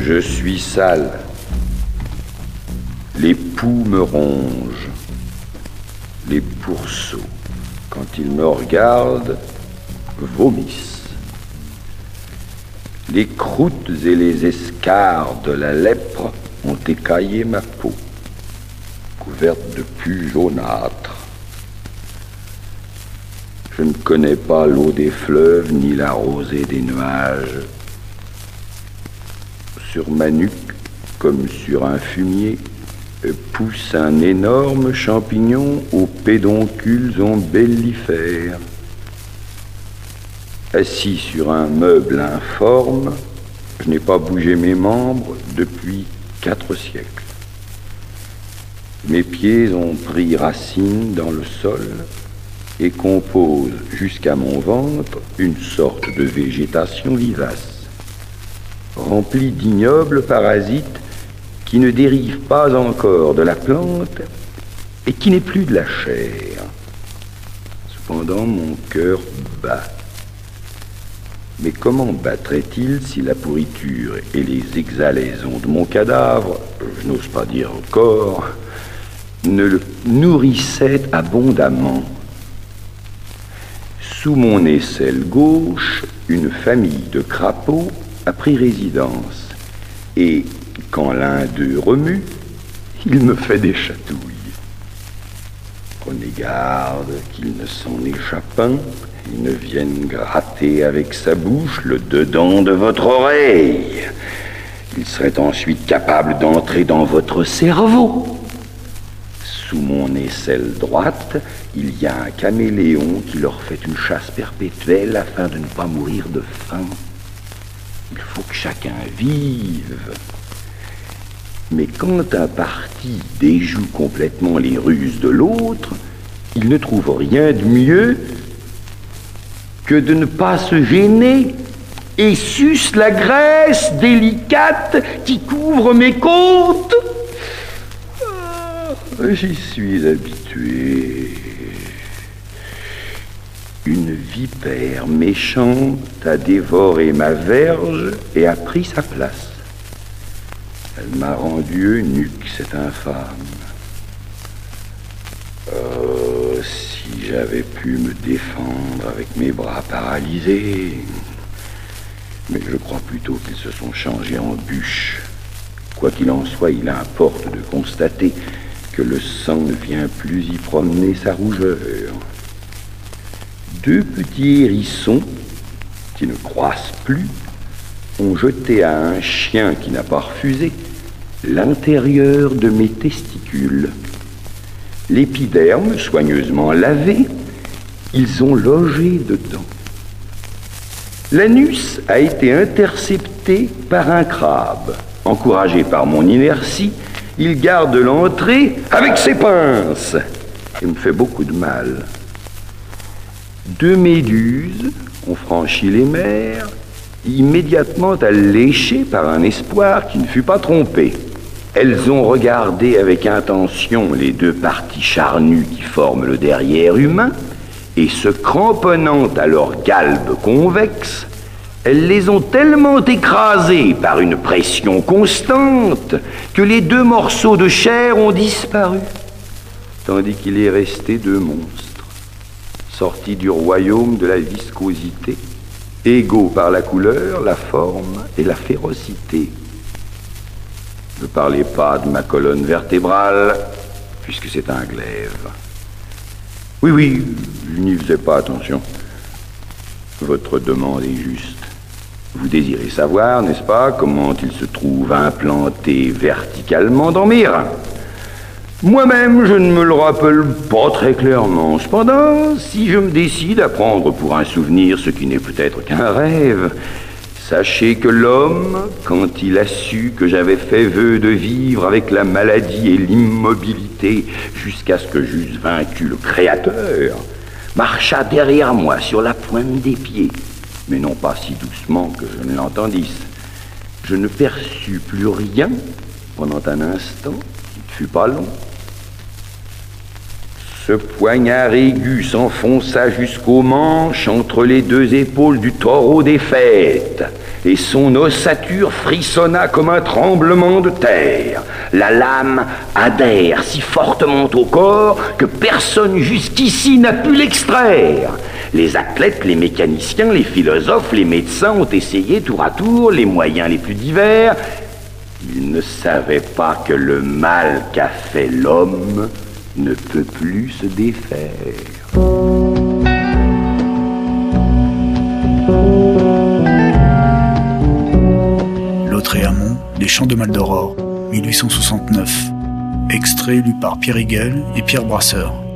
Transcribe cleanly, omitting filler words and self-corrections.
Je suis sale. Les poux me rongent. Les pourceaux, quand ils me regardent, vomissent. Les croûtes et les escarres de la lèpre ont écaillé ma peau, couverte de pus jaunâtres. Je ne connais pas l'eau des fleuves ni la rosée des nuages. Sur ma nuque, comme sur un fumier, pousse un énorme champignon aux pédoncules ombellifères. Assis sur un meuble informe, je n'ai pas bougé mes membres depuis 4 siècles. Mes pieds ont pris racine dans le sol et composent jusqu'à mon ventre une sorte de végétation vivace, remplie d'ignobles parasites qui ne dérive pas encore de la plante et qui n'est plus de la chair. Cependant, mon cœur bat. Mais comment battrait-il si la pourriture et les exhalaisons de mon cadavre, je n'ose pas dire corps, ne le nourrissaient abondamment? Sous mon aisselle gauche, une famille de crapauds a pris résidence et quand l'un d'eux remue, il me fait des chatouilles. Prenez garde qu'il ne s'en échappe un, il ne vienne gratter avec sa bouche le dedans de votre oreille. Il serait ensuite capable d'entrer dans votre cerveau. Sous mon aisselle droite, il y a un caméléon qui leur fait une chasse perpétuelle afin de ne pas mourir de faim. Il faut que chacun vive. Mais quand un parti déjoue complètement les ruses de l'autre, il ne trouve rien de mieux que de ne pas se gêner et suce la graisse délicate qui couvre mes côtes. J'y suis habitué. Une vipère méchante a dévoré ma verge et a pris sa place. Elle m'a rendu eunuque, cette infâme. Oh, si j'avais pu me défendre avec mes bras paralysés. Mais je crois plutôt qu'ils se sont changés en bûches. Quoi qu'il en soit, il importe de constater que le sang ne vient plus y promener sa rougeur. 2 petits hérissons, qui ne croissent plus, ont jeté à un chien qui n'a pas refusé l'intérieur de mes testicules. L'épiderme soigneusement lavé, ils ont logé dedans. L'anus a été intercepté par un crabe. Encouragé par mon inertie, il garde l'entrée avec ses pinces et me fait beaucoup de mal. 2 méduses ont franchi les mers, immédiatement alléchées par un espoir qui ne fut pas trompé. Elles ont regardé avec intention les 2 parties charnues qui forment le derrière humain, et se cramponnant à leur galbe convexe, elles les ont tellement écrasées par une pression constante que les 2 morceaux de chair ont disparu, tandis qu'il est resté 2 monstres, sortis du royaume de la viscosité, égaux par la couleur, la forme et la férocité. Ne parlez pas de ma colonne vertébrale, puisque c'est un glaive. Oui, je n'y faisais pas attention. Votre demande est juste. Vous désirez savoir, n'est-ce pas, comment il se trouve implanté verticalement dans mes reins? Moi-même, je ne me le rappelle pas très clairement. Cependant, si je me décide à prendre pour un souvenir ce qui n'est peut-être qu'un rêve, sachez que l'homme, quand il a su que j'avais fait vœu de vivre avec la maladie et l'immobilité jusqu'à ce que j'eusse vaincu le Créateur, marcha derrière moi sur la pointe des pieds, mais non pas si doucement que je ne l'entendisse. Je ne perçus plus rien pendant un instant qui ne fut pas long. Ce poignard aigu s'enfonça jusqu'au manche entre les 2 épaules du taureau des fêtes, et son ossature frissonna comme un tremblement de terre. La lame adhère si fortement au corps que personne jusqu'ici n'a pu l'extraire. Les athlètes, les mécaniciens, les philosophes, les médecins ont essayé tour à tour les moyens les plus divers. Ils ne savaient pas que le mal qu'a fait l'homme ne peut plus se défaire. Lautréamont, Les Chants de Maldoror, 1869. Extrait lu par Pierre Higuel et Pierre Brasseur.